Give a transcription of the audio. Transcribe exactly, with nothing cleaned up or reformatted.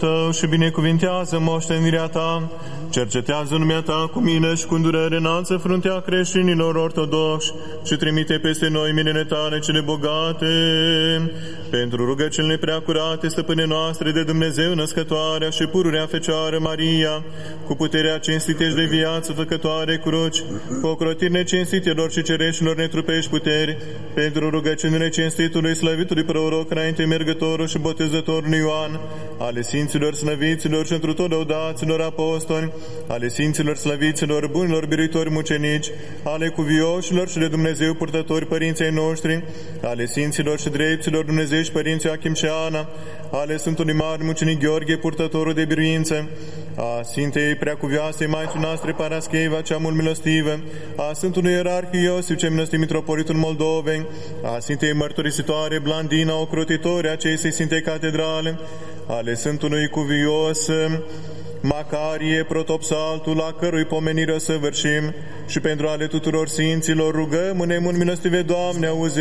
Tău și binecuvintează moștenirea Ta, cercetează lumea Ta cu mine și cu îndurare înalță fruntea creștinilor ortodoxi și trimite peste noi minele Tale cele bogate, pentru rugăciunile preacurate, stăpâne noastre de Dumnezeu născătoarea și pururea Fecioară Maria, cu puterea cinstitești de viață făcătoare cruci, cu ocrotirile cinstitelor și cereșilor netrupești puteri, pentru rugăciunile cinstitului slăvitului proroc înainte mergătorul și botezătorul Ioan, ale Sfinților slăviților și întru tot lăudaților apostoli, ale Sfinților slăviților, bunilor biruitori mucenici, ale cuvioșilor și de Dumnezeu purtători părinții noștri, ale Sfinților și drepților dumnezeiești părinții Achim și Ana, ale Sfântului Mare Mucenic Gheorghe, purtătorul de biruință, a Sfintei Preacuvioasei Maicii noastre Parascheva, cea mult milostivă, a Sfântului Ierarhie Iosif, cel milostiv mitropolitul Moldovei, a Sfintei Mărturisitoare Blandina, ocrotitoare acestei Sfintei Catedrale, ale Sfântului Cuvios Macarie, protopsaltul, la cărui pomenire o să vârșim, și pentru ale tuturor Sfinților rugăm, în mult milostive, Doamne, auzi